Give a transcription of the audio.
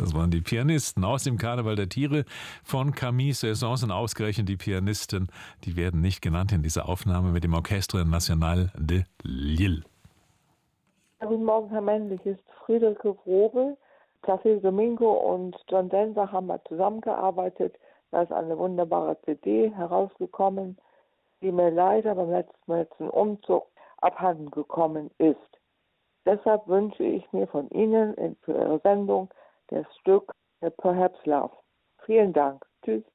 Das waren die Pianisten aus dem Karneval der Tiere von Camille Saint-Saëns und ausgerechnet die Pianisten, die werden nicht genannt in dieser Aufnahme mit dem Orchestre National de Lille. Guten Morgen, Herr Männlich. Hier ist Friederike Grobel. Café Domingo und John Denver haben mal zusammengearbeitet. Da ist eine wunderbare CD herausgekommen, die mir leider beim letzten Umzug abhanden gekommen ist. Deshalb wünsche ich mir von Ihnen für Ihre Sendung das Stück Perhaps Love. Vielen Dank. Tschüss.